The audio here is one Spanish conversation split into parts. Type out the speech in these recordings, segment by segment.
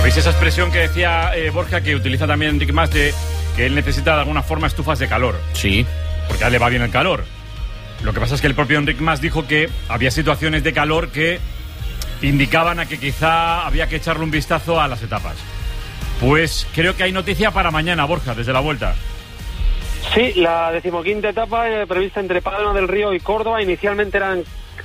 ¿Veis esa expresión que decía Borja, que utiliza también Enric Mas, de que él necesita de alguna forma estufas de calor? Sí. Porque a él le va bien el calor. Lo que pasa es que el propio Enric Mas dijo que había situaciones de calor que indicaban a que quizá había que echarle un vistazo a las etapas. Pues creo que hay noticia para mañana, Borja, desde la Vuelta. Sí, la 15ª etapa prevista entre Palma del Río y Córdoba. Inicialmente eran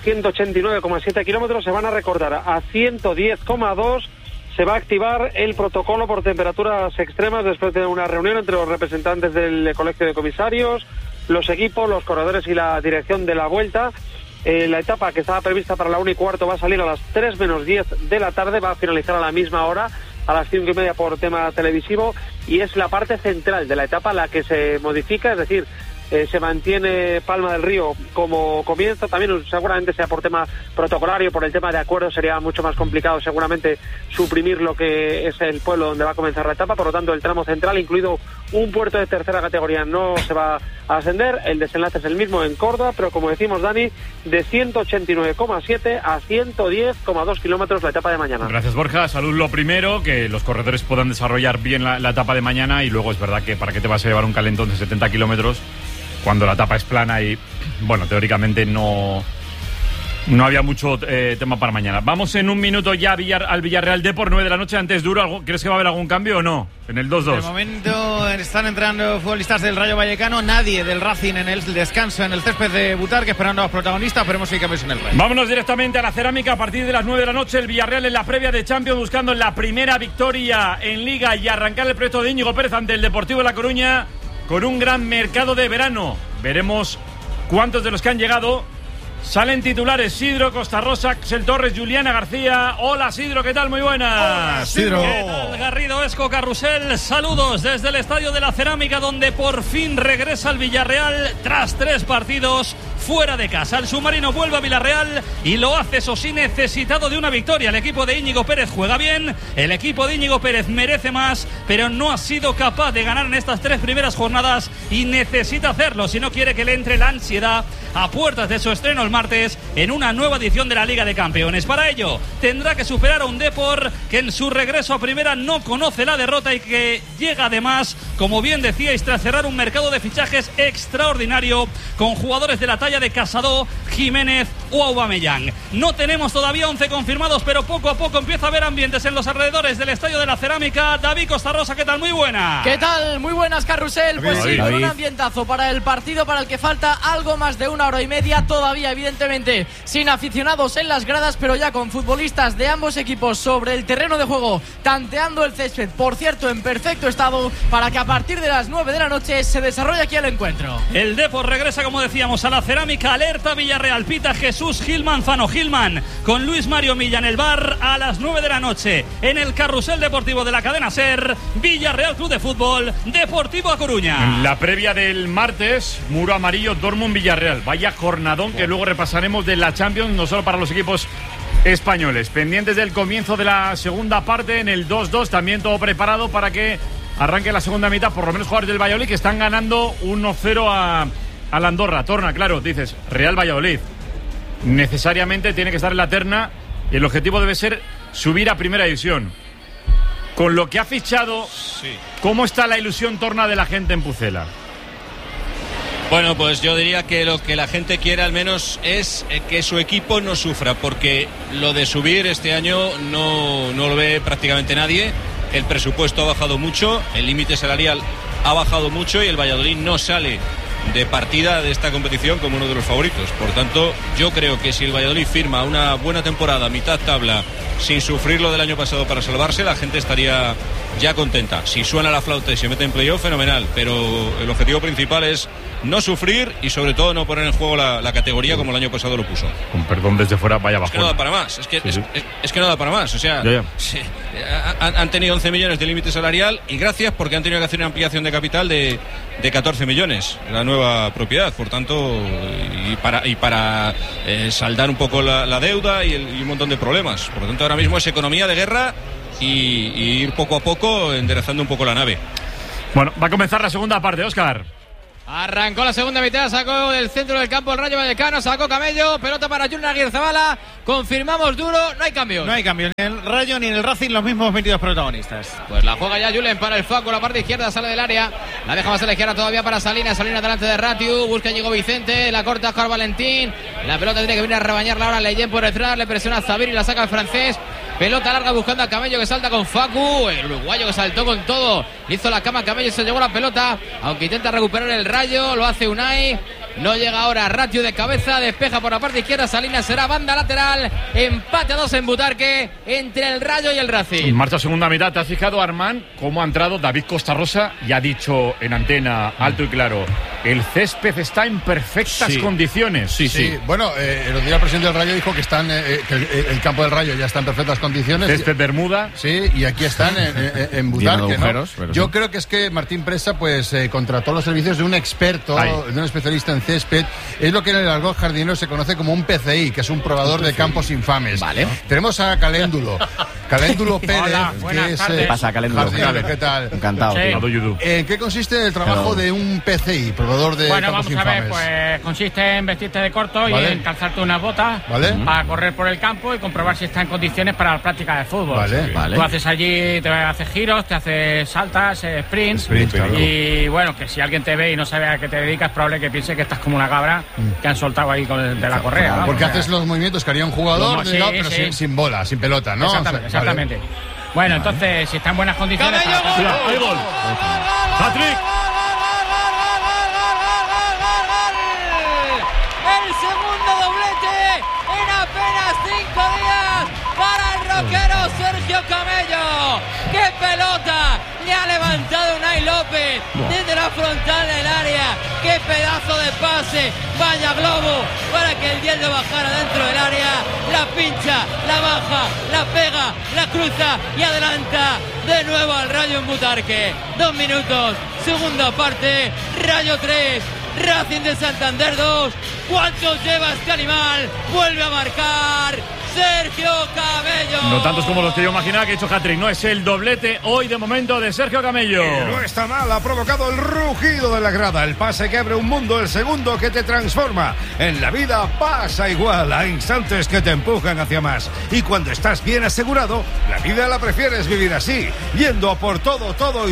189,7 kilómetros, se van a recortar a 110,2. Se va a activar el protocolo por temperaturas extremas después de una reunión entre los representantes del Colegio de Comisarios, los equipos, los corredores y la dirección de la Vuelta. La etapa que estaba prevista para la 1:15 va a salir a las 3 menos 10 de la tarde, va a finalizar a la misma hora, a las 5:30 por tema televisivo, y es la parte central de la etapa la que se modifica, es decir, se mantiene Palma del Río como comienzo. También seguramente sea por tema protocolario, por el tema de acuerdo, sería mucho más complicado seguramente suprimir lo que es el pueblo donde va a comenzar la etapa. Por lo tanto, el tramo central, incluido un puerto de tercera categoría, no se va a ascender. El desenlace es el mismo en Córdoba, pero como decimos, Dani, de 189,7 a 110,2 kilómetros la etapa de mañana. Gracias, Borja. Salud lo primero, que los corredores puedan desarrollar bien la etapa de mañana, y luego es verdad que para qué te vas a llevar un calentón de 70 kilómetros cuando la etapa es plana y, bueno, teóricamente no había mucho tema para mañana. Vamos en un minuto ya al Villarreal Depor, 9 de la noche, antes duro. ¿Crees que va a haber algún cambio o no? En el 2-2. De momento están entrando futbolistas del Rayo Vallecano, nadie del Racing en el descanso en el césped de Butarque, esperando a los protagonistas. Veremos si hay cambios en el Rayo. Vámonos directamente a la Cerámica a partir de las 9 de la noche. El Villarreal en la previa de Champions, buscando la primera victoria en Liga y arrancar el proyecto de Íñigo Pérez ante el Deportivo de La Coruña, con un gran mercado de verano. Veremos cuántos de los que han llegado salen titulares. Sidro, Costa Rosa, Axel Torres, Juliana García. Hola, Sidro, ¿qué tal? Muy buenas. Hola, Sidro. ¿Qué tal, Garrido, Esco, Carrusel? Saludos desde el Estadio de la Cerámica, donde por fin regresa el Villarreal tras 3 partidos fuera de casa. El submarino vuelve a Villarreal y lo hace, eso sí, necesitado de una victoria. El equipo de Íñigo Pérez juega bien, el equipo de Íñigo Pérez merece más, pero no ha sido capaz de ganar en estas 3 primeras jornadas y necesita hacerlo si no quiere que le entre la ansiedad a puertas de su estreno el martes en una nueva edición de la Liga de Campeones. Para ello tendrá que superar a un Depor que en su regreso a primera no conoce la derrota y que llega además, como bien decíais, tras cerrar un mercado de fichajes extraordinario con jugadores de la talla de Casado, Jiménez o Aubameyang. No tenemos todavía 11 confirmados, pero poco a poco empieza a haber ambientes en los alrededores del Estadio de la Cerámica. David Costa Rosa, ¿qué tal? Muy buena. ¿Qué tal? Muy buenas, Carrusel. Pues sí, con un ambientazo para el partido para el que falta algo más de 1 hora y media, todavía evidentemente sin aficionados en las gradas, pero ya con futbolistas de ambos equipos sobre el terreno de juego, tanteando el césped, por cierto, en perfecto estado, para que a partir de las 9 de la noche se desarrolle aquí el encuentro. El Depor regresa, como decíamos, a la Cerámica. Alerta Villarreal, pita Jesús Gil Manzano. Gilman con Luis Mario Milla en el bar a las 9 de la noche en el Carrusel Deportivo de la cadena SER. Villarreal Club de Fútbol, Deportivo A Coruña. La previa del martes, muro amarillo, Dortmund Villarreal. Vaya jornadón que luego repasaremos de la Champions, no solo para los equipos españoles. Pendientes del comienzo de la segunda parte en el 2-2, también todo preparado para que arranque la segunda mitad, por lo menos jugadores del Valladolid que están ganando 1-0 a la Andorra. Torna, claro, dices, Real Valladolid necesariamente tiene que estar en la terna y el objetivo debe ser subir a primera división. Con lo que ha fichado, sí. ¿Cómo está la ilusión, Torna, de la gente en Pucela? Bueno, pues yo diría que lo que la gente quiere al menos es que su equipo no sufra, porque lo de subir este año no lo ve prácticamente nadie. El presupuesto ha bajado mucho, el límite salarial ha bajado mucho y el Valladolid no sale de partida de esta competición como uno de los favoritos. Por tanto, yo creo que si el Valladolid firma una buena temporada, mitad tabla, sin sufrir lo del año pasado para salvarse, la gente estaría ya contenta. Si suena la flauta y se mete en playoff, fenomenal, pero el objetivo principal es no sufrir y sobre todo no poner en juego la categoría como el año pasado lo puso. Con perdón desde fuera, vaya bajón. Es que no da para más, es que no da para más, o sea, sí, han tenido 11 millones de límite salarial y gracias, porque han tenido que hacer una ampliación de capital de 14 millones, la nueva propiedad, por tanto, y para saldar un poco la deuda y un montón de problemas. Por lo tanto, ahora mismo es economía de guerra y ir poco a poco enderezando un poco la nave. Bueno, va a comenzar la segunda parte, Óscar. Arrancó la segunda mitad, sacó del centro del campo el Rayo Vallecano, sacó Camello, pelota para Julen Aguirrezabala, confirmamos duro, no hay cambios. No hay cambios, ni en el Rayo ni en el Racing los mismos 22 protagonistas. Pues la juega ya Julen para el Facu, la parte izquierda, sale del área, la deja más a la izquierda todavía para Salinas delante de Ratiu, busca Ñigo Vicente, la corta Oscar Valentín, la pelota tiene que venir a rebañarla ahora Leyen por detrás, le presiona a Zabir y la saca el francés. Pelota larga buscando a Camello que salta con Facu, el uruguayo que saltó con todo, le hizo la cama a Camello y se llevó la pelota, aunque intenta recuperar el Rayo, lo hace Unai, no llega ahora Ratiu de cabeza, despeja por la parte izquierda, Salinas será banda lateral, empate a 2 en Butarque entre el Rayo y el Racing. En marcha segunda mitad, ¿te has fijado, Armand, cómo ha entrado David Costa Rosa y ha dicho en antena alto y claro, el césped está en perfectas condiciones? Sí. Bueno, el otro día el presidente del Rayo dijo que están que el campo del Rayo ya está en perfectas condiciones. Césped Bermuda. Sí, y aquí están en Butarque, ¿no? Yo creo que es que Martín Presa pues contrató los servicios de un experto, de un especialista en césped. Es lo que en el argot jardinero se conoce como un PCI, que es un probador de campos infames. Vale. Tenemos a Caléndulo Pérez. Hola, buenas tardes. ¿Qué pasa, Caléndulo? ¿Qué tal? Encantado. ¿En qué consiste el trabajo de un PCI, probador de campos infames? Bueno, vamos a ver, pues consiste en vestirte de corto y en calzarte unas botas para correr por el campo y comprobar si está en condiciones para la práctica de fútbol. Tú haces allí, te haces giros, te haces saltas, sprints y bueno, que si alguien te ve y no sabe a qué te dedicas, es probable que piense que estás como una cabra que han soltado ahí de la correa. Porque haces los movimientos que haría un jugador, pero sin bola, sin pelota, ¿no? Exactamente. Bueno, entonces, si está en buenas condiciones... ¡Hay gol! ¡Hat-trick! El segundo doblete en apenas 5 días para el roquero Sergio Camello. ¡Qué pelota! Le ha levantado Unai López desde la frontal del área. ¡Qué pedazo de pase! ¡Vaya globo! Para que el Dieldo bajara dentro del área. La pincha, la baja, la pega, la cruza y adelanta de nuevo al Rayo en Butarque. 2 minutos, segunda parte, Rayo 3, Racing de Santander 2. ¿Cuántos lleva este animal? Vuelve a marcar Sergio Camello. No tantos como los que yo imaginaba que ha hecho hat-trick. No, es el doblete hoy de momento de Sergio Camello. No está mal, ha provocado el rugido de la grada, el pase que abre un mundo, el segundo que te transforma. En la vida pasa igual, hay instantes que te empujan hacia más. Y cuando estás bien asegurado, la vida la prefieres vivir así, yendo a por todo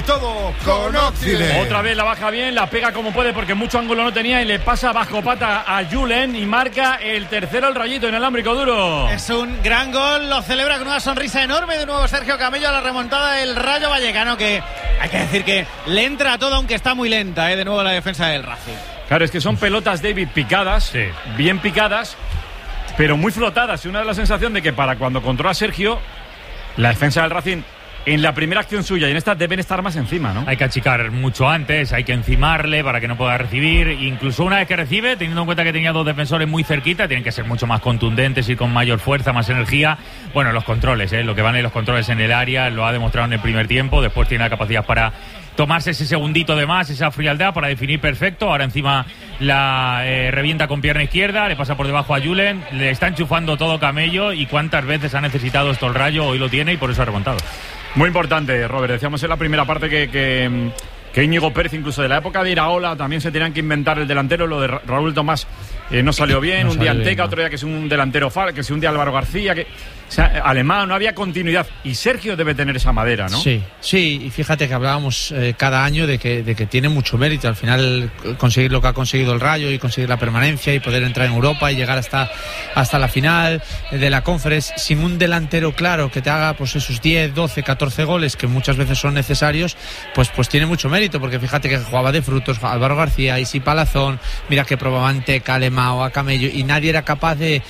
con Oxide. Otra vez la baja bien, la pega como puede porque mucho ángulo no tenía y le pasa bajo pata a Julen y marca el tercero el Rayito en el alámbrico duro. Es un gran gol, lo celebra con una sonrisa enorme de nuevo Sergio Camello a la remontada del Rayo Vallecano, que hay que decir que le entra a todo aunque está muy lenta, de nuevo la defensa del Racing. Claro, es que son pelotas, David, picadas, bien picadas, pero muy flotadas. Y una de la sensación de que para cuando controla Sergio, la defensa del Racing en la primera acción suya y en esta deben estar más encima, ¿no? Hay que achicar mucho antes, hay que encimarle para que no pueda recibir. Incluso una vez que recibe, teniendo en cuenta que tenía 2 defensores muy cerquita, tienen que ser mucho más contundentes y con mayor fuerza, más energía. Bueno, los controles, lo que valen los controles en el área, lo ha demostrado en el primer tiempo. Después tiene la capacidad para tomarse ese segundito de más, esa frialdad para definir perfecto. Ahora encima la revienta con pierna izquierda, le pasa por debajo a Julen, le está enchufando todo Camello. Y cuántas veces ha necesitado esto el Rayo, hoy lo tiene y por eso ha remontado. Muy importante, Robert. Decíamos en la primera parte que Íñigo Pérez, incluso de la época de Iraola, también se tenían que inventar el delantero. Lo de Raúl Tomás no salió bien. Un día Anteca, otro día que es un delantero que es un día Álvaro García, alemán, no había continuidad. Y Sergio debe tener esa madera, ¿no? Sí, y fíjate que hablábamos cada año de que tiene mucho mérito. Al final conseguir lo que ha conseguido el Rayo y conseguir la permanencia y poder entrar en Europa y llegar hasta la final de la Conference sin un delantero claro que te haga pues esos 10, 12, 14 goles que muchas veces son necesarios, pues tiene mucho mérito, porque fíjate que jugaba de frutos Álvaro García, Isi Palazón, mira que probaban Anteca, Alemao, a Camello, y nadie era capaz de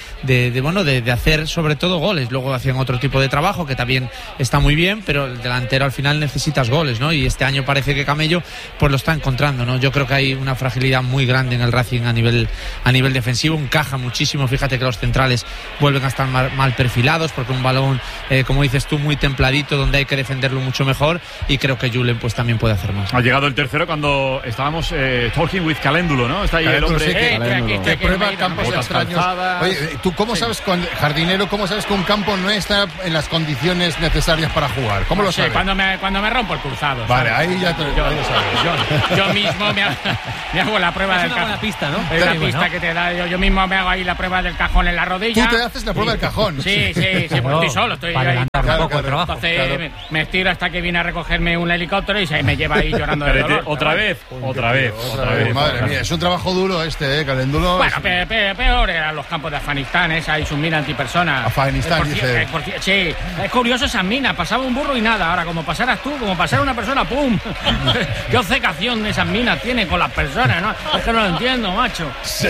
hacer sobre todo goles. Luego hacían otro tipo de trabajo que también está muy bien, pero el delantero al final necesitas goles, ¿no? Y este año parece que Camello pues lo está encontrando, ¿no? Yo creo que hay una fragilidad muy grande en el Racing a nivel defensivo, encaja muchísimo. Fíjate que los centrales vuelven a estar mal perfilados, porque un balón, como dices tú, muy templadito, donde hay que defenderlo mucho mejor, y creo que Julen pues también puede hacer más. Ha llegado el tercero cuando estábamos talking with Caléndulo, ¿no? Está ahí el hombre. Sí, que prueba campos extraños. Oye, ¿tú cómo sabes, jardinero, cómo sabes que un campo no está en las condiciones necesarias para jugar? ¿Cómo lo sabes? Cuando me rompo el cruzado. Vale, ahí ya te lo sabes. Yo mismo me hago la prueba del cajón. Es una buena pista, ¿no? Es una pista que te da. Yo mismo me hago ahí la prueba del cajón en la rodilla. Tú te haces la prueba del cajón. Sí, pues estoy solo, estoy ahí. Entonces me estiro hasta que viene a recogerme un helicóptero y se me lleva ahí llorando de dolor. Otra vez. Madre mía, es un trabajo duro Calendulo. Bueno, peor eran los campos de Afganistán, hay sus minas antipersonas. Afganistán, dice. Sí, es curioso esas minas, pasaba un burro y nada. Ahora, como pasaras tú, como pasara una persona, ¡pum! ¿Qué obcecación esas minas tienen con las personas, no? Es que no lo entiendo, macho. Sí.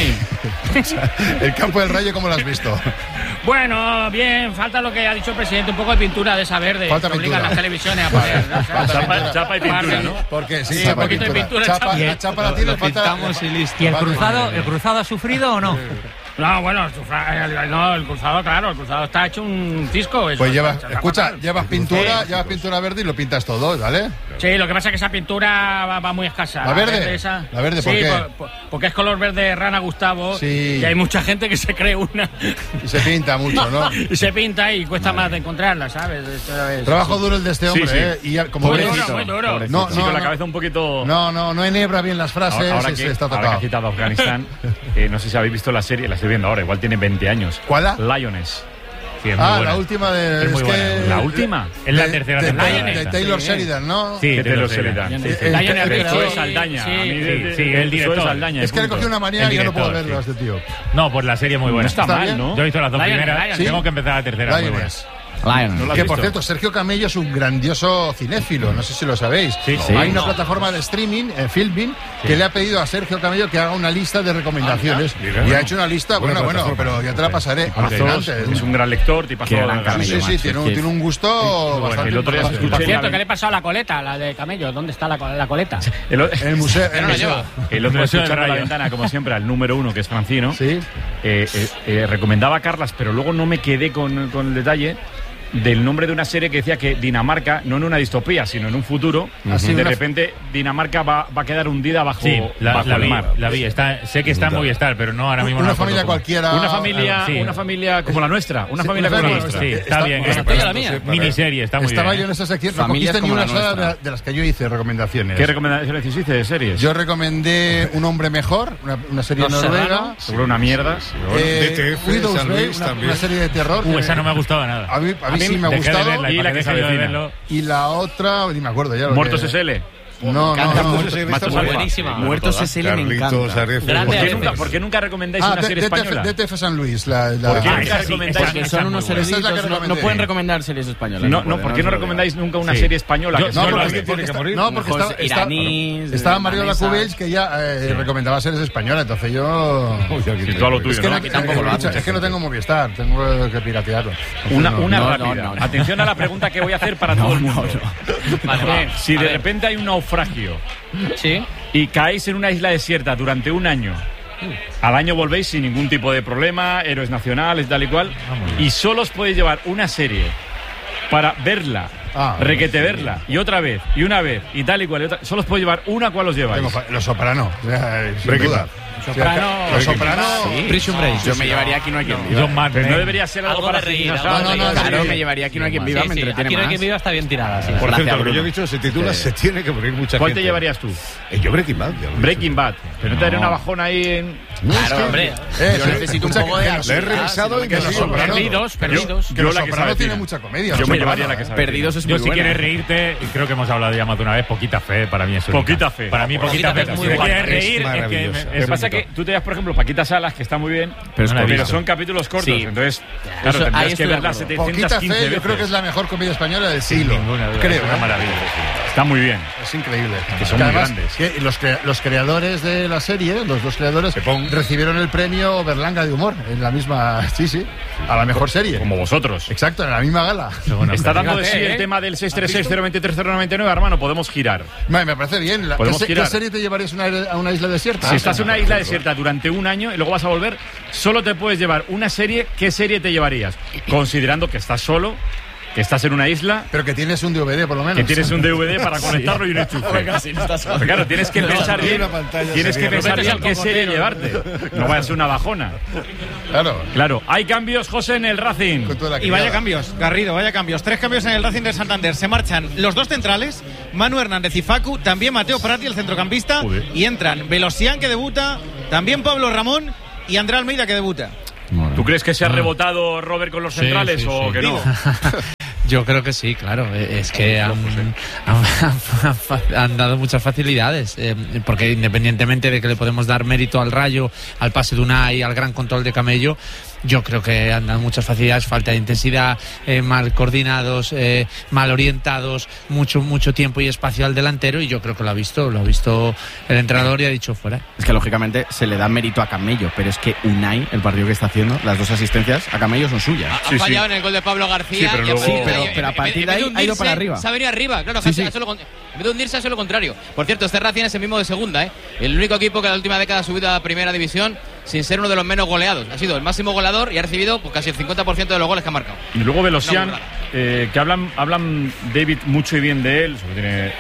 El campo del Rayo, ¿cómo lo has visto? Bueno, bien, falta lo que ha dicho el presidente, un poco de pintura de esa verde. Falta que obligan las televisiones a poner. Chapa y pintura, ¿no? Porque sí, un poquito de pintura. Chapa la tiene, falta. ¿Y el cruzado ha sufrido o no? No, bueno, el cruzado, claro, el cruzado está hecho un cisco. Pues llevas pintura verde y lo pintas todo, ¿vale? Sí, lo que pasa es que esa pintura va muy escasa. ¿La verde? ¿La verde por qué? Porque es color verde rana, Gustavo, y hay mucha gente que se cree una. Y se pinta mucho, ¿no? Y se pinta y cuesta más de encontrarla, ¿sabes? Trabajo duro el de este hombre, sí. Y como muy duro. No, con la cabeza un poquito. No enhebra bien las frases. Ahora que ha citado a Afganistán, no sé si habéis visto la serie, la estoy viendo ahora, igual tiene 20 años. ¿Cuál? Lioness. Sí, la última de. Es muy buena. ¿La última? Es la tercera temporada. De Taylor Sheridan, ¿no? Sí, Taylor Sheridan. Eso es Saldaña. Sí, el director. Saldaña. Es que le cogí una manía y ya no puedo verlo a este tío. No, pues la serie es muy buena. No está mal, ¿no? Yo he visto las dos primeras. Tengo que empezar la tercera. Muy buena. Que por cierto, Sergio Camello es un grandioso cinéfilo, no sé si lo sabéis. Hay una plataforma de streaming, Filmin, que le ha pedido a Sergio Camello que haga una lista de recomendaciones. Y ha hecho una lista, bueno, pero ya te la pasaré. Es un gran lector, Sí, tiene un gusto bastante. El otro día por cierto, ¿qué le pasó a la coleta, la de Camello? ¿Dónde está la coleta? El museo. El otro día, escuchando la ventana, como siempre, al número 1, que es Francino, recomendaba a Carlas, pero luego no me quedé con el detalle del nombre de una serie que decía que Dinamarca, no en una distopía, sino en un futuro, de repente Dinamarca va a quedar hundida bajo el mar. La vi, sé que está en Movistar, pero no ahora mismo. Una familia cualquiera. Una familia como la nuestra. Una familia como la nuestra. Sí, está bien. La mía. Miniserie, está muy bien. Estaba yo en esa sección. No cogiste ni una sola de las que yo hice recomendaciones. ¿Qué recomendaciones hiciste de series? Yo recomendé Un hombre mejor, una serie noruega. Seguro una mierda. Widow's Bay, una serie de terror. Esa no me ha gustado nada. A mí sí me ha gustado. Y la que se avecina. Y la otra, ni me acuerdo ya. Muertos SL. No. Buenísima. Muertos SL me encanta. ¿Por qué nunca recomendáis una serie española? DTF San Luis. ¿Por qué nunca recomendáis? Porque son unos eruditos, no pueden recomendar series españolas. ¿Por qué no recomendáis nunca una serie española? Porque estaba Mario Lacubells, que ya recomendaba series españolas, entonces yo... Es que no tengo Movistar, tengo que piratearlo. Una rápida. Atención a la pregunta que voy a hacer para todo el mundo. Si de repente hay un naufragio y caéis en una isla desierta durante un año, al año volvéis sin ningún tipo de problema, héroes nacionales, tal y cual, y solo os podéis llevar una serie para verla, verla, y otra vez, y una vez, y tal y cual, y otra, solo os podéis llevar una, ¿cuál os lleváis? Los Soprano, sin duda. Los Soprano. Prison Break. Yo me llevaría Aquí no hay quien viva. No debería ser algo para reír. Claro, me llevaría Aquí no hay quien viva, me entretiene más. Aquí no hay quien viva está bien tirada. Por cierto, lo que yo he dicho se titula Se tiene que morir mucha gente. ¿Cuál te llevarías tú? Yo Breaking Bad. Breaking Bad. Pero no te daría una bajona ahí en... Claro, hombre. Yo necesito un poco de... La he revisado y que Perdidos. Que Los Soprano tiene mucha comedia. Yo me llevaría la que sabe. Perdidos es muy buena. Yo si quieres reírte, y creo que hemos hablado ya más de una vez, Poquita Fe, para mí es Poquita Fe. Para mí Poquita Fe. Si quieres reír, es que... Lo que pasa es que tú te das, por ejemplo, Paquita Salas, que está muy bien, pero son capítulos cortos, entonces, claro, tendrás que verla 715 Poquita Fe, veces. Yo creo que es la mejor comedia española del siglo. Creo, es una maravilla. Está muy bien. Es increíble. Que son muy grandes. Los creadores de la serie, los dos creadores, recibieron el premio Berlanga de Humor en la misma, a la mejor serie. Como vosotros. Exacto, en la misma gala. Está dando de sí el tema del 636-023-099, hermano, podemos girar. Me parece bien. ¿Qué serie te llevarías a una isla desierta? Si estás en una isla desierta durante un año y luego vas a volver, solo te puedes llevar una serie. ¿Qué serie te llevarías? Considerando que estás solo que estás en una isla. Pero que tienes un DVD, por lo menos. Que tienes un DVD para conectarlo y un enchufe. Pero claro, tienes que pensar bien. Tienes que pensar bien qué serie llevarte. No vaya a ser una bajona. Claro. Hay cambios, José, en el Racing. Y vaya cambios, Garrido, vaya cambios. 3 cambios en el Racing de Santander. Se marchan los 2 centrales, Manu Hernández y Facu, también Mateo Prati, el centrocampista. Y entran Velosian, que debuta, también Pablo Ramón y André Almeida, que debuta. ¿Tú crees que se ha rebotado Robert con los centrales o que no? Yo creo que sí, claro. Es que han dado muchas facilidades. Porque independientemente de que le podemos dar mérito al Rayo, al pase de Unai, al gran control de Camello, yo creo que han dado muchas facilidades, falta de intensidad, mal coordinados, mal orientados, mucho tiempo y espacio al delantero, y yo creo que lo ha visto el entrenador y ha dicho fuera. Es que lógicamente se le da mérito a Camello, pero es que Unai, el partido que está haciendo, las 2 asistencias a Camello son suyas. Ha fallado en el gol de Pablo García. Pero a partir de ahí ha ido para arriba. Se ha venido arriba, claro. En vez de hundirse, hace lo contrario. Por cierto, este Racing es el mismo de segunda, El único equipo que en la última década ha subido a primera división sin ser uno de los menos goleados. Ha sido el máximo goleador y ha recibido pues, casi el 50% de los goles que ha marcado. Y luego Velosian, que hablan David mucho y bien de él. Tiene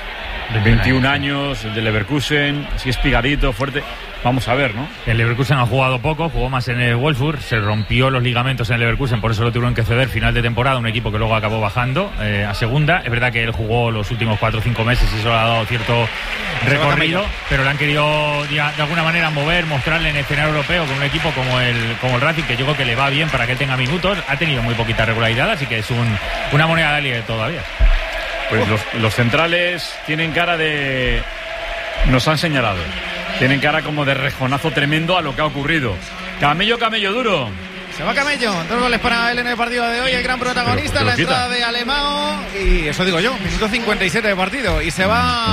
21 años, el de Leverkusen, así espigadito, fuerte. Vamos a ver, ¿no? El Leverkusen ha jugado poco, jugó más en el Wolfsburg, se rompió los ligamentos en el Leverkusen, por eso lo tuvieron que ceder final de temporada, un equipo que luego acabó bajando a segunda. Es verdad que él jugó los últimos 4 o 5 meses y eso le ha dado cierto recorrido, pero le han querido de alguna manera mostrarle en el escenario europeo con un equipo como el Racing, que yo creo que le va bien para que él tenga minutos. Ha tenido muy poquita regularidad, así que es una moneda de aire todavía. Pues los centrales tienen cara de... Nos han señalado. Tienen cara como de rejonazo tremendo a lo que ha ocurrido. Camello duro. Se va Camello, 2 goles para él en el partido de hoy, el gran protagonista, la entrada de Alemão, y eso digo yo, minuto 57 de partido, y se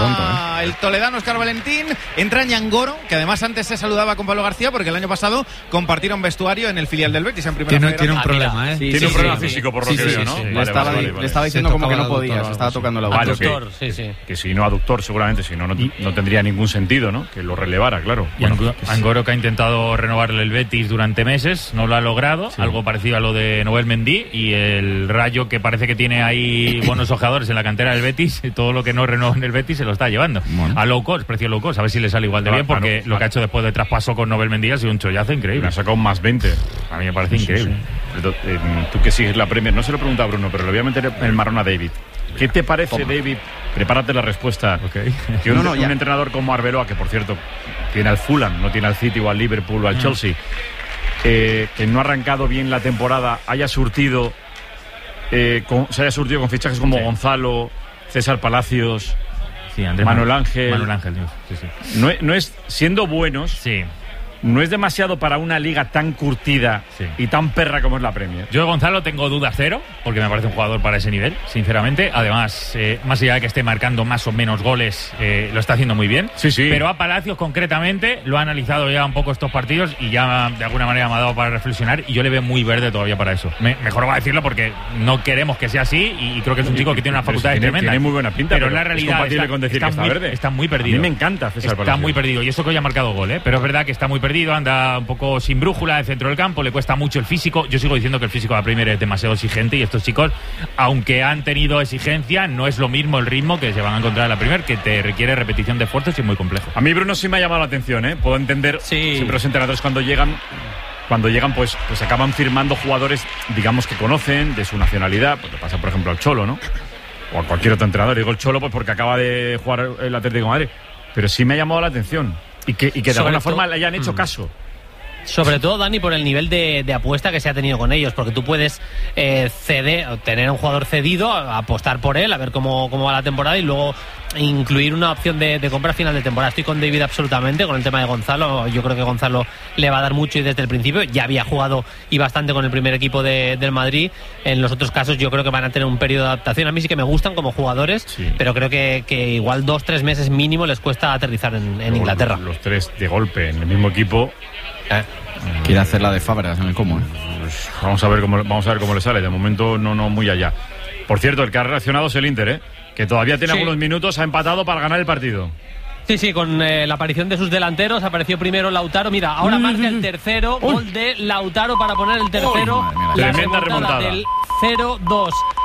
va el toledano Óscar Valentín, entra Ñangoro, que además antes se saludaba con Pablo García, porque el año pasado compartieron vestuario en el filial del Betis en primera. Tiene un problema, tiene un problema físico, por lo que veo, ¿no? Le estaba diciendo como que no podía, se estaba tocando la aductor. Que si no aductor, seguramente, si no tendría ningún sentido, ¿no? Que lo relevara, claro. Y Ñangoro, que ha intentado renovarle el Betis durante meses, no lo ha logrado. Algo parecido a lo de Nobel Mendy, y el Rayo, que parece que tiene ahí buenos jugadores en la cantera del Betis, todo lo que no renueva en el Betis se lo está llevando a low cost, precio low cost, a ver si le sale igual de bien, porque lo que ha hecho después de traspaso con Nobel Mendy ha sido un chollazo increíble. Me ha sacado un más 20, a mí me parece increíble. Tú que sigues la Premier, no se lo pregunta a Bruno, pero le voy a meter el marrón a David. ¿Qué te parece, David? Prepárate la respuesta. Que un entrenador como Arbeloa, que por cierto tiene al Fulham, no tiene al City o al Liverpool o al Chelsea, que no ha arrancado bien la temporada, se haya surtido con fichajes como Gonzalo, César Palacios, Manuel Ángel. No es siendo buenos. No es demasiado para una liga tan curtida y tan perra como es la Premier. Yo de Gonzalo tengo dudas cero, porque me parece un jugador para ese nivel, sinceramente. Además, más allá de que esté marcando más o menos goles, lo está haciendo muy bien. Pero a Palacios concretamente lo ha analizado ya un poco estos partidos y ya de alguna manera me ha dado para reflexionar, y yo le veo muy verde todavía para eso. Mejor va a decirlo porque no queremos que sea así, y creo que es un chico que tiene una facultad tremenda. Tiene muy buena pinta, pero en la realidad está muy perdido. A mí me encanta César Palacios. Está muy perdido, y eso que hoy ha marcado gol, pero es verdad que está muy perdido, anda un poco sin brújula de centro del campo, le cuesta mucho el físico. Yo sigo diciendo que el físico de la Premier es demasiado exigente, y estos chicos, aunque han tenido exigencia, no es lo mismo el ritmo que se van a encontrar en la Premier, que te requiere repetición de esfuerzos y es muy complejo. A mí Bruno sí me ha llamado la atención, puedo entender siempre los entrenadores cuando llegan pues acaban firmando jugadores, digamos, que conocen de su nacionalidad, pues le pasa por ejemplo al Cholo, ¿no? O a cualquier otro entrenador. Digo el Cholo pues porque acaba de jugar el Atlético de Madrid, pero sí me ha llamado la atención. Y que de alguna forma le hayan hecho caso. Sobre todo, Dani, por el nivel de apuesta que se ha tenido con ellos, porque tú puedes tener a un jugador cedido, apostar por él, a ver cómo va la temporada, y luego incluir una opción de compra a final de temporada. Estoy con David absolutamente con el tema de Gonzalo. Yo creo que Gonzalo le va a dar mucho, y desde el principio ya había jugado y bastante con el primer equipo del Madrid. En los otros casos yo creo que van a tener un periodo de adaptación. A mí sí que me gustan como jugadores, pero creo que igual 2-3 meses mínimo les cuesta aterrizar en Inglaterra. Los 3 de golpe en el mismo equipo. Quiere hacer la de Fábregas en el común. Pues vamos a ver cómo le sale. De momento no muy allá. Por cierto, el que ha reaccionado es el Inter, que todavía tiene algunos minutos, ha empatado para ganar el partido. Sí, con la aparición de sus delanteros. Apareció primero Lautaro. Mira, ahora marca el tercero. Gol de Lautaro para poner el tercero. Tremenda remontada. Del 0-2.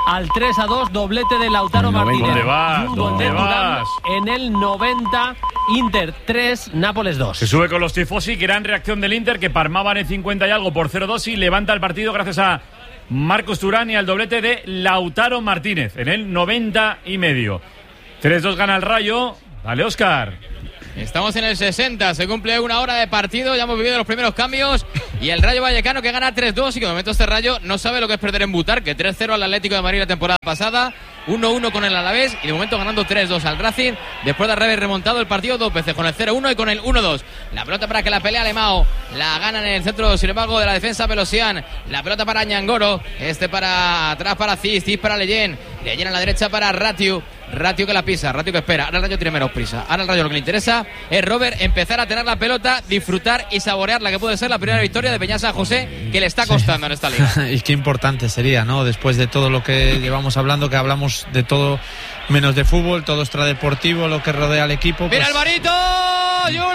al 3-2, doblete de Lautaro Martínez. ¿Dónde vas? Y un gol de Thuram en el 90, Inter 3, Nápoles 2. Se sube con los tifosi, gran reacción del Inter, que palmaban en 50 y algo por 0-2 y levanta el partido gracias a Marcos Thuram y al doblete de Lautaro Martínez en el 90 y medio. 3-2 gana el Rayo. Dale, Óscar. Estamos en el 60, se cumple una hora de partido, ya hemos vivido los primeros cambios y el Rayo Vallecano que gana 3-2 y que de momento este Rayo no sabe lo que es perder en Butarque, 3-0 al Atlético de Madrid la temporada pasada, 1-1 con el Alavés y de momento ganando 3-2 al Racing después de haber remontado el partido dos veces con el 0-1 y con el 1-2. La pelota para que la pelea Alemão, la ganan en el centro sin embargo de la defensa Pelosian, la pelota para Ñangoro, para atrás para Cis para Leyen a la derecha para Ratiu que la pisa, Ratiu que espera. Ahora el Rayo tiene menos prisa. Ahora el Rayo lo que le interesa es Robert empezar a tener la pelota, disfrutar y saborear la que puede ser la primera victoria de Peña San José, que le está costando en esta liga. Y qué importante sería, ¿no? Después de todo lo que llevamos hablando, que hablamos de todo menos de fútbol, todo extradeportivo, lo que rodea al equipo. Mira el Marito, Julen.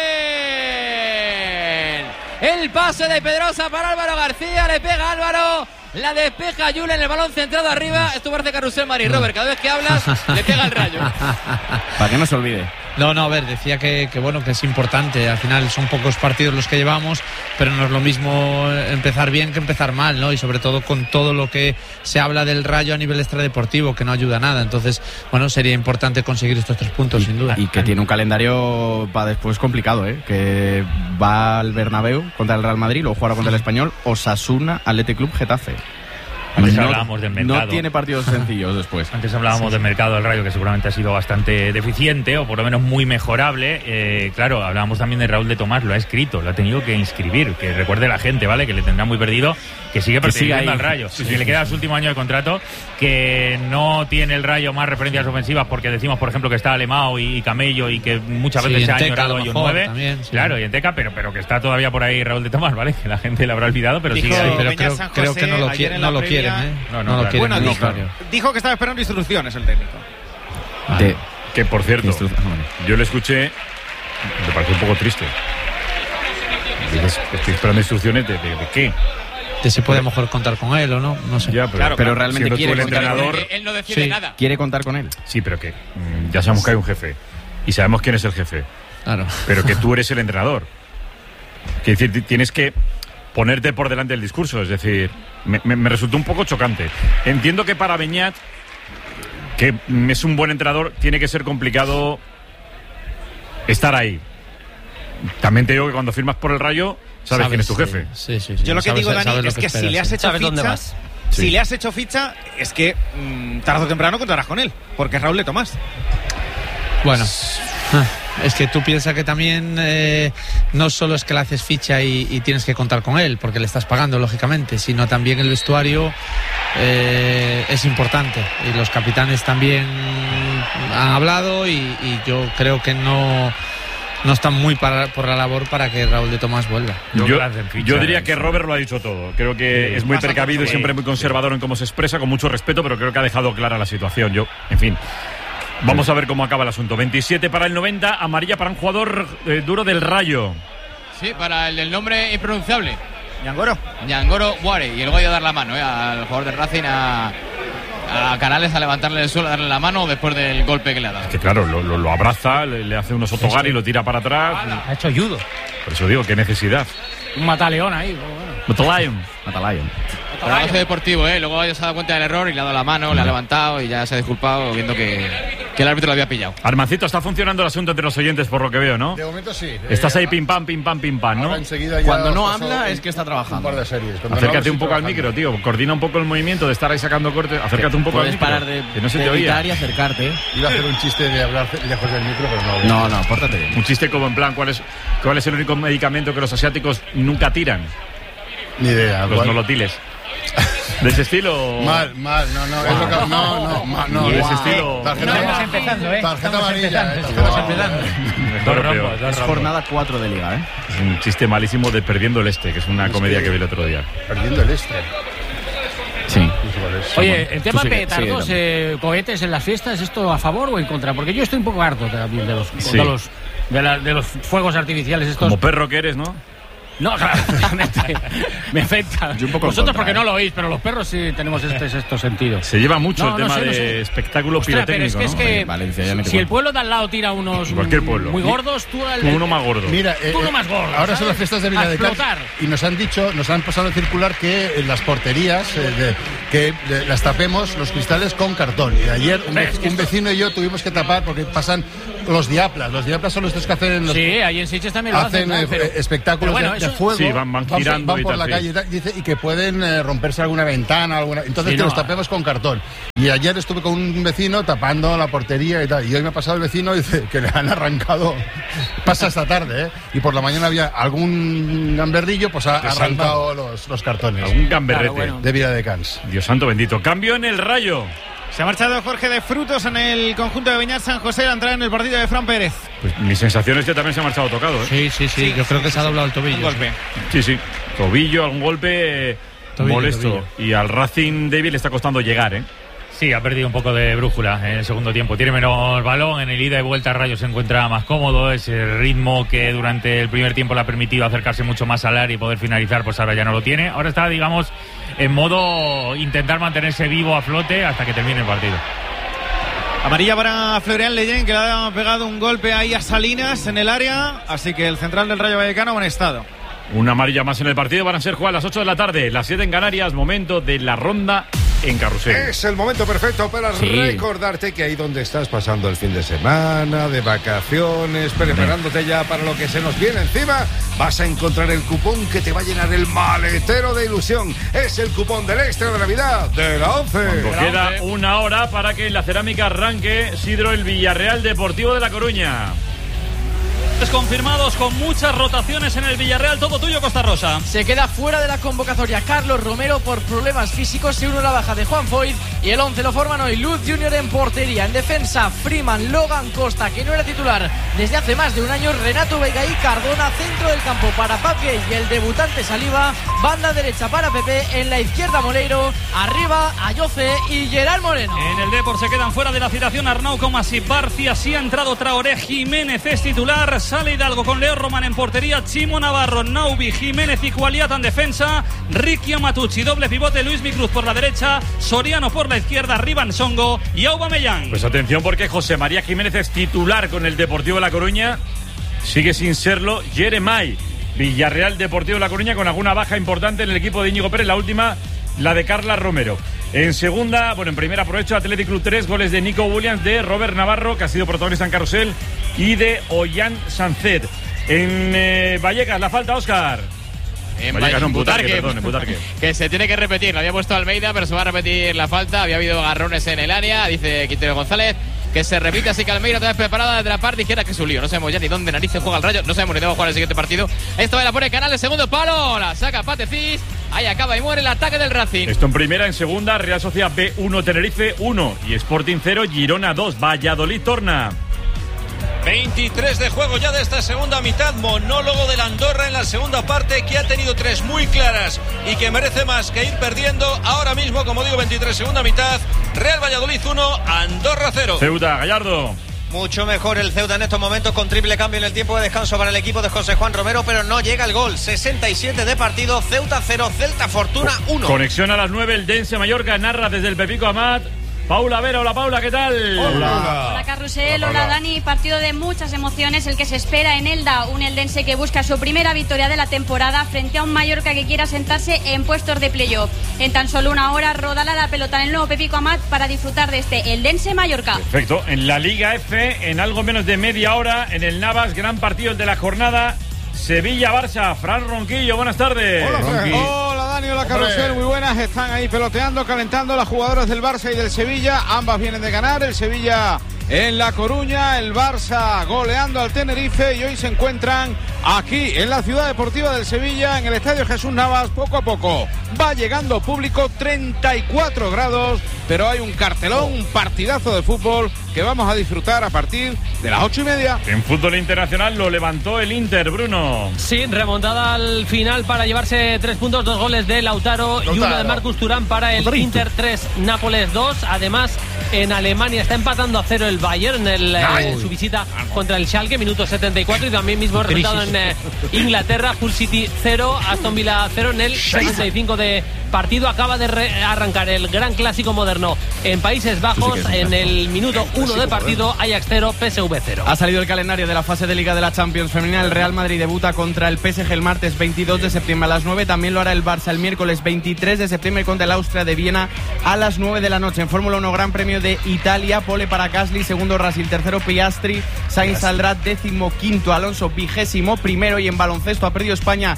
El pase de Pedrosa para Álvaro García, le pega Álvaro. La despeja Julen, el balón centrado arriba. Esto parece Carrusel Madrid, Robert. Cada vez que hablas, le pega el Rayo. Para que no se olvide. No, a ver, decía que bueno, que es importante. Al final son pocos partidos los que llevamos, pero no es lo mismo empezar bien que empezar mal, ¿no? Y sobre todo con todo lo que se habla del Rayo a nivel extradeportivo, que no ayuda a nada. Entonces, bueno, sería importante conseguir estos 3 puntos, sin duda. Y que tiene un calendario para después complicado, ¿eh? Que va al Bernabéu contra el Real Madrid, luego jugará contra el Español, Osasuna, Athletic Club, Getafe. Antes hablábamos del mercado. No tiene partidos sencillos después. Antes hablábamos del mercado del Rayo, que seguramente ha sido bastante deficiente o por lo menos muy mejorable. Claro, hablábamos también de Raúl de Tomás, lo ha escrito, lo ha tenido que inscribir. Que recuerde la gente, ¿vale? Que le tendrá muy perdido, que sigue perteneciendo al Rayo. Sí, le queda su último año de contrato, que no tiene el Rayo más referencias ofensivas porque decimos, por ejemplo, que está Alemão y Camello y que muchas veces se ha añorado John 9. También, sí. Claro, y en Teca, pero que está todavía por ahí Raúl de Tomás, ¿vale? Que la gente le habrá olvidado, pero sigue ahí. Pero creo que no lo quieren, ¿eh? No lo quieren. Bueno, dijo que estaba esperando instrucciones el técnico. Que por cierto, yo le escuché, me pareció un poco triste. Dices, estoy esperando instrucciones de qué. De si puede mejor contar con él o no, no sé. Ya, pero realmente quiere el entrenador. Él no decide nada. Quiere contar con él. Sí, pero que ya sabemos que hay un jefe y sabemos quién es el jefe. Claro. Pero que tú eres el entrenador. Que decir, tienes que ponerte por delante del discurso. Es decir, me resultó un poco chocante. Entiendo que para Beñat, que es un buen entrenador, tiene que ser complicado estar ahí. También te digo que cuando firmas por el Rayo, sabes quién es tu jefe. Sí. Yo lo que digo, Dani, es que si le has hecho ficha, si le has hecho ficha, es que tarde o temprano contarás con él, porque es Raúl de Tomás. Bueno, es que tú piensas que también no solo es que le haces ficha y tienes que contar con él, porque le estás pagando, lógicamente, sino también el vestuario es importante. Y los capitanes también han hablado y yo creo que no están muy por la labor para que Raúl de Tomás vuelva. Yo diría que Robert lo ha dicho todo. Creo que es muy precavido y siempre muy conservador en cómo se expresa, con mucho respeto, pero creo que ha dejado clara la situación. En fin... Vamos a ver cómo acaba el asunto. 27 para el 90, amarilla para un jugador duro del Rayo. Sí, para el del nombre impronunciable. Ñangoro Ware. Y luego ha ido a dar la mano al jugador del Racing, a Canales, a levantarle del suelo, a darle la mano después del golpe que le ha dado. Es que claro, lo abraza, le hace unos otogari y lo tira para atrás. Ha hecho judo. Por eso digo, qué necesidad. Un mataleón ahí. Mataleón. Trabajo deportivo, luego ya se ha dado cuenta del error y le ha dado la mano, le ha levantado y ya se ha disculpado viendo que el árbitro lo había pillado. Armancito, está funcionando el asunto entre los oyentes por lo que veo, ¿no? De momento sí. Estás ahí pim pam, ¿no? Cuando no habla es que está trabajando. Un par de series. Acércate un poco al micro, tío. Coordina un poco el movimiento de estar ahí sacando cortes. Acércate un poco al micro. Puedes parar que no se te oía. Y acercarte. Iba a hacer un chiste de hablar lejos del micro, pero no. No, pórtate bien. Un chiste como en plan, ¿cuál es el único medicamento que los asiáticos nunca tiran? Ni idea. Los nolotiles. ¿De ese estilo? Mal, no. De ese estilo. Estamos empezando, Tarjeta amarilla. Es jornada 4 de liga, Es un chiste malísimo de Perdiendo el Este, que es una comedia que vi el otro día. Perdiendo el Este. Sí. Oye, el tema petardos, cohetes en las fiestas, ¿esto a favor o en contra? Porque yo estoy un poco harto también de los fuegos artificiales estos. Como perro que eres, ¿no? No, claro, me afecta. Vosotros porque no lo oís, pero los perros sí tenemos este sexto sentido. Se lleva mucho el tema de espectáculo pirotécnico, pero es que Valencia, si el pueblo de al lado tira unos muy gordos, tú uno más gordo. Mira, tú uno más gordo. Ahora son las fiestas de Vila de Cans y nos han pasado a circular que en las porterías que las tapemos los cristales con cartón. Y ayer un vecino y yo tuvimos que tapar porque pasan los diaplas. Los diaplas son los que hacen sí, ahí en Sitges también lo hacen espectáculos de fuego. Sí, van girando van por la calle y que pueden romperse alguna ventana, entonces que los tapemos con cartón. Y ayer estuve con un vecino tapando la portería y tal, y hoy me ha pasado el vecino y dice que le han arrancado, pasa esta tarde, y por la mañana había algún gamberrillo, pues ha arrancado los cartones. Algún gamberrete de Vila de Cans. Dios santo bendito. Cambio en el Rayo. Se ha marchado Jorge de Frutos en el conjunto de Beñat San José a entrar en el partido de Fran Pérez. Pues mi sensación es que también se ha marchado tocado. Sí. Yo creo que se ha doblado el tobillo. Un golpe. Sí. Tobillo, algún golpe molesto. Tobillo. Y al Racing David le está costando llegar, Sí, ha perdido un poco de brújula en el segundo tiempo. Tiene menos balón, en el ida y vuelta Rayo se encuentra más cómodo. Ese ritmo que durante el primer tiempo le ha permitido acercarse mucho más al área y poder finalizar, pues ahora ya no lo tiene. Ahora está, digamos, en modo intentar mantenerse vivo a flote hasta que termine el partido. Amarilla para Florian Leyen, que le ha pegado un golpe ahí a Salinas en el área. Así que el central del Rayo Vallecano en estado. Una amarilla más en el partido. Van a ser jugadas a las 8 de la tarde, las 7 en Canarias. Momento de la ronda en Carrusel. Es el momento perfecto para recordarte que ahí donde estás pasando el fin de semana, de vacaciones, preparándote ya para lo que se nos viene encima, vas a encontrar el cupón que te va a llenar el maletero de ilusión. Es el cupón del extra de Navidad de la 11. Queda una hora para que en la cerámica arranque Sidro el Villarreal Deportivo de La Coruña. Confirmados con muchas rotaciones en el Villarreal. Todo tuyo, Costa Rosa. Se queda fuera de la convocatoria Carlos Romero por problemas físicos. Se une la baja de Juan Foyt. Y el 11 lo forman hoy Luz Junior en portería. En defensa, Freeman, Logan Costa, que no era titular desde hace más de un año, Renato Vega y Cardona. Centro del campo para Pape y el debutante Saliba. Banda derecha para Pepe. En la izquierda Moleiro. Arriba Ayoce y Gerard Moreno. En el Depor se quedan fuera de la citación Arnau, Comas y Barcia. Sí ha entrado Traoré. Jiménez es titular. Sale Hidalgo con Leo Román en portería, Chimo Navarro, Naubi, Jiménez y Cualiata en defensa, Ricky Amatucci, doble pivote, Luis Micruz por la derecha, Soriano por la izquierda, Rivan Songo y Aubameyang. Pues atención porque José María Jiménez es titular con el Deportivo de La Coruña, sigue sin serlo Jeremai. Villarreal Deportivo de La Coruña con alguna baja importante en el equipo de Íñigo Pérez, la última la de Carla Romero. En segunda, en primera aprovecho Athletic Club 3, goles de Nico Williams, de Robert Navarro, que ha sido protagonista en Carrusel, y de Ollán Sancet. En Vallecas, la falta, Óscar. En Butarque, que se tiene que repetir, lo había puesto Almeida, pero se va a repetir la falta. Había habido agarrones en el área, dice Quintero González, que se repite, así que Almeida otra vez preparada desde la parte izquierda, que es un lío. No sabemos ya ni dónde narices juega el Rayo, no sabemos ni dónde va a jugar el siguiente partido. Esto va a la pone Canal, el segundo palo, la saca Patecís, ahí acaba y muere el ataque del Racing. Esto en primera, en segunda, Real Sociedad B1, Tenerife 1 y Sporting 0, Girona 2, Valladolid torna. 23 de juego ya de esta segunda mitad, monólogo del Andorra en la segunda parte, que ha tenido 3 muy claras y que merece más que ir perdiendo. Ahora mismo, como digo, 23 segunda mitad, Real Valladolid 1, Andorra 0. Ceuta, Gallardo. Mucho mejor el Ceuta en estos momentos, con triple cambio en el tiempo de descanso para el equipo de José Juan Romero, pero no llega el gol. 67 de partido, Ceuta 0, Celta Fortuna 1. Conexión a las 9, el Dense Mallorca, narra desde el Pepico Amat Paula Vera. Hola Paula, ¿qué tal? Hola Carrusel, hola Dani. Partido de muchas emociones el que se espera en Elda, un eldense que busca su primera victoria de la temporada frente a un Mallorca que quiera sentarse en puestos de playoff. En tan solo una hora rodará la pelota en el nuevo Pepico Amat para disfrutar de este eldense Mallorca. Perfecto, en la Liga F, en algo menos de media hora, en el Navas, gran partido el de la jornada, Sevilla-Barça. Fran Ronquillo, buenas tardes. Hola Dani, hola Carrusel, muy buenas. Están ahí peloteando, calentando las jugadoras del Barça y del Sevilla. Ambas vienen de ganar, el Sevilla en La Coruña, el Barça goleando al Tenerife, y hoy se encuentran aquí en la ciudad deportiva del Sevilla, en el Estadio Jesús Navas. Poco a poco va llegando público, 34 grados, pero hay un cartelón, un partidazo de fútbol que vamos a disfrutar a partir de las 8:30. En fútbol internacional lo levantó el Inter, Bruno. Sí, remontada al final para llevarse 3 puntos, 2 goles de Lautaro y uno de Marcus Turán para el Inter 3, Nápoles 2. Además, en Alemania. Está empatando a 0 el Bayern en su visita contra el Schalke, minuto 74. Y también mismo resultado en Inglaterra, Hull City 0, Aston Villa 0 en el 65 de partido. Acaba de arrancar el gran clásico moderno en Países Bajos. En el minuto 1 de partido, Ajax 0, PSV 0. Ha salido el calendario de la fase de Liga de la Champions femenina. El Real Madrid debuta contra el PSG el martes 22 de septiembre a las 9. También lo hará el Barça el miércoles 23 de septiembre contra el Austria de Viena a las 9 de la noche. En Fórmula 1, Gran Premio de Italia, pole para Gasly, segundo Russell, tercero Piastri, Sainz saldrá 15º, Alonso 21º. Y en baloncesto ha perdido España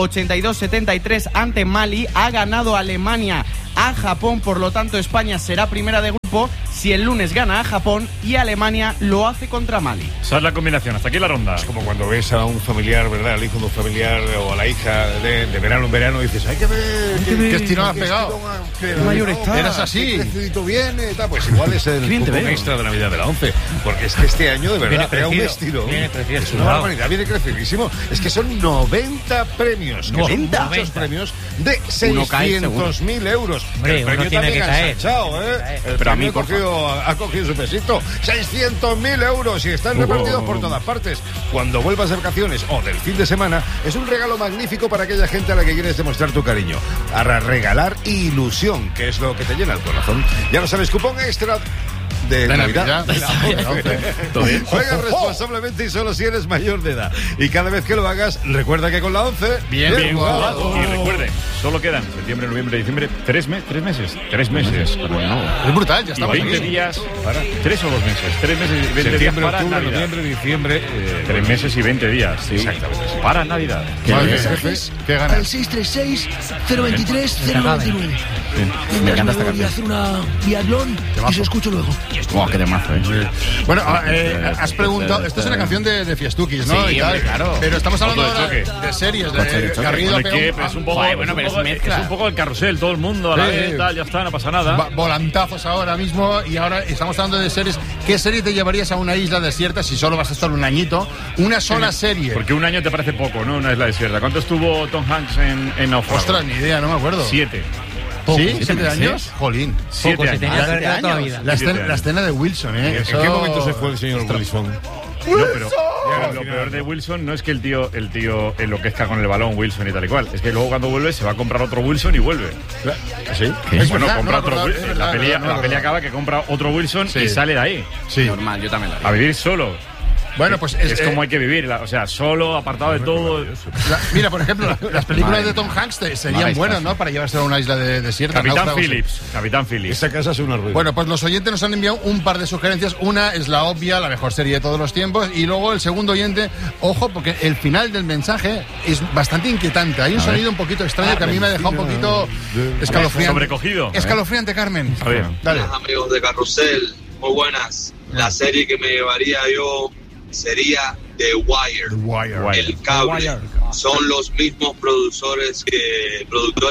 82-73 ante Mali. Ha ganado Alemania a Japón, por lo tanto España será primera de grupo si el lunes gana a Japón y Alemania lo hace contra Mali. Esa es la combinación, hasta aquí la ronda. Es como cuando ves a un familiar, ¿verdad? Al hijo de un familiar o a la hija de verano en verano, y dices, hay que ver qué estirón has pegado. Qué mayor está. Eras así. Qué crecidito viene, tal. Pues igual es el cupón extra de Navidad de la 11. Porque es que este año, de verdad, pega un estilo. Es una barbaridad, viene crecidísimo. Es que son 90 premios. 90 muchos premios de 600.000 euros. Hombre, el premio tiene que caer. Ensanchado, ¿eh? El Pero a mí, ha cogido su pesito. 600.000 euros y están repartidos por todas partes. Cuando vuelvas de vacaciones o del fin de semana, es un regalo magnífico para aquella gente a la que quieres demostrar tu cariño. A regalar ilusión, que es lo que te llena el corazón. Ya lo sabes, cupón extra de Navidad. Juega responsablemente y solo si eres mayor de edad. Y cada vez que lo hagas, recuerda que con la 11 bien jugado. Y recuerden, solo quedan septiembre, noviembre, diciembre, 3 meses. 3 meses. Es brutal, ya estamos 20 aquí. días para 3 o 2 meses. 3 meses y 20 días para octubre, Navidad. noviembre, diciembre. 3 meses y 20 días. Sí. Exactamente. Para Navidad. ¿Qué ganas? Al 636-023-099. Me encanta esta Voy a hacer una biatlón y se escucho luego. Wow, qué temazo, Bueno, has preguntado, esto es una canción de Fiestukis, ¿no? Sí, y tal, claro. Pero estamos hablando de series, de Garrido. Es un poco el carrusel, todo el mundo a la vez, tal, ya está, no pasa nada. Volantazos ahora mismo, y ahora estamos hablando de series. ¿Qué serie te llevarías a una isla desierta si solo vas a estar un añito? Una sola serie. Porque un año te parece poco, ¿no? Una isla desierta. ¿Cuánto estuvo Tom Hanks en Náufrago? Ostras, ni idea, no me acuerdo. 7. ¿Sí? ¿7 años? Jolín. 7 años. La escena de Wilson, ¿eh? ¿En qué momento se fue el señor Wilson? No, pero lo peor de Wilson no es que el tío enloquezca con el balón, Wilson y tal y cual. Es que luego cuando vuelve se va a comprar otro Wilson y vuelve. ¿Sí? Bueno, compra otro Wilson. La peli acaba que compra otro Wilson y sale de ahí. Sí. Normal, yo también la haría. A vivir solo. Bueno, pues es como hay que vivir, o sea, solo, apartado de todo. Mira, por ejemplo, las películas de Tom Hanks serían buenas, ¿no? Para llevarse a una isla desierta. Capitán Phillips. Esa casa es una ruina. Bueno, pues los oyentes nos han enviado un par de sugerencias. Una es la obvia, la mejor serie de todos los tiempos. Y luego el segundo oyente, ojo, porque el final del mensaje es bastante inquietante. Hay un sonido un poquito extraño que a mí me ha dejado un poquito escalofriante. Sobrecogido. Escalofriante, Carmen. Dale. Hola, amigos de Carrusel, muy buenas. La serie que me llevaría yo sería The Wire. El Cable. Son los mismos productores que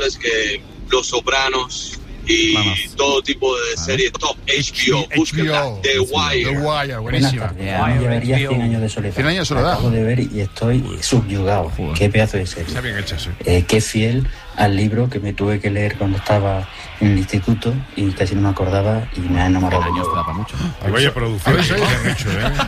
Los Sopranos y todo tipo de series top. HBO, búsquenla. The Wire. Buenísima. Buenas tardes, llevaría 100 años de soledad. 100 años de soledad. Acabo de ver y estoy subyugado. Qué pedazo de serie. Está bien hecha, sí. Qué fiel al libro que me tuve que leer cuando estaba en el instituto y casi no me acordaba y me ha enamorado. Vaya producción que han hecho,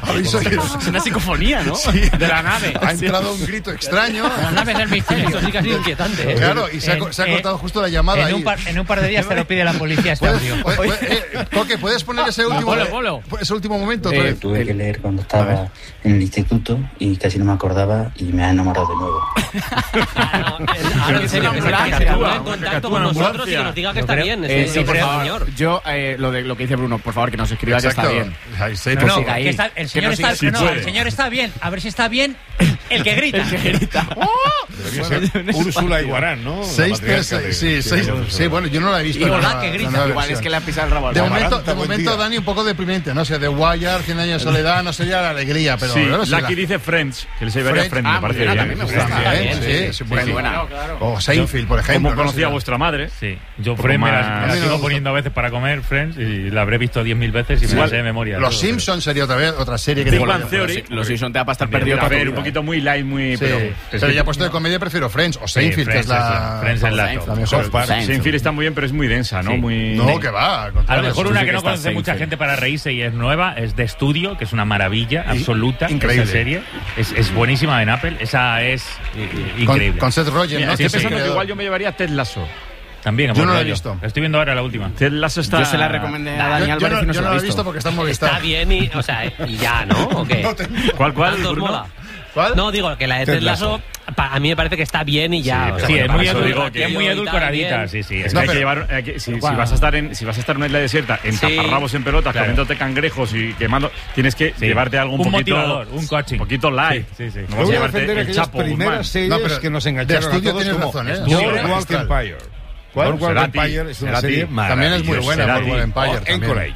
Es una psicofonía, ¿no? Sí. De la nave. Ha entrado un grito extraño. La nave del misterio. Eso sí que ha sido inquietante. Claro, y se ha cortado justo la llamada ahí. En un par de días te lo pide la policía este audio. Coque, ¿puedes poner ese último momento? Tuve que leer cuando estaba en el instituto y casi no me acordaba y me ha enamorado de nuevo. Ahora en serio, que se en contacto con nosotros y que nos diga que está bien. Sí, por favor. Yo, lo que dice Bruno, por favor, que nos escriba que está bien. El señor está bien. A ver si está bien el que grita. Debería ser Úrsula Iguarán, ¿no? 6-3. Sí, bueno, yo no la he visto. Igual que grita. Igual es que le ha pisado el rabo. De momento, Dani, un poco deprimente, no sé, The Wire, 100 años de soledad, no sería la alegría, pero... Sí, Lucky dice Friends, que le se llevaría Friends, me parece bien. También me gusta. Sí, buena. O Seinfeld, por ejemplo. Como conocía a vuestra madre. Sí, yo Friends me la sigo poniendo a veces para comer, Friends, y la habré visto 10.000 veces y me la sé de memoria. Los Simpsons sería otra serie que tengo. Los Simpsons te va a estar perdido. A ver, un poquito muy muy light, muy... Pero ya puesto de comedia prefiero Friends o Seinfeld, que es la mejor parte. Seinfeld está muy bien, pero es muy densa, ¿no? No, que va. A lo mejor una que no conoce mucha gente para reírse y es nueva, es The Studio, que es una maravilla absoluta. Increíble. Esa serie es buenísima en Apple. Esa es increíble. Con Seth Rogen, ¿no? Estoy pensando que igual yo me llevaría Ted Lasso. También, yo no lo he visto. Estoy viendo ahora la última. Ted Lasso está... Yo se la recomendé a Dani Álvarez y no yo no lo he visto porque está en Movistar. Está bien y ya, ¿no? ¿O qué? ¿Cuál? Mola. ¿Cuál? No, digo que la de Ted Lasso a mí me parece que está bien y ya. Sí, es muy edulcoradita. Sí. Es que hay que llevar... si vas a estar en una isla desierta, en taparrabos en pelotas, comiéndote cangrejos y quemando, tienes que llevarte algo un poquito... motivador, un coaching. Un poquito light. No voy a defender aquellas primeras series que nos engancharon a todos como Boardwalk Empire. Boardwalk Empire es una serie maravillosa. También es muy buena, Boardwalk Empire.